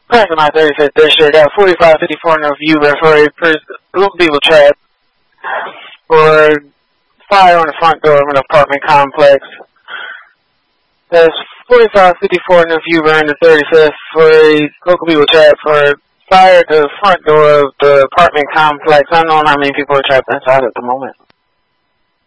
Passing my 35th district at 4554 North Uber for a group of people trapped for fire on the front door of an apartment complex. That's 4554 North Uber and the 35th for a local people trapped for fire at the front door of the apartment complex. Unknown how many people are trapped inside at the moment.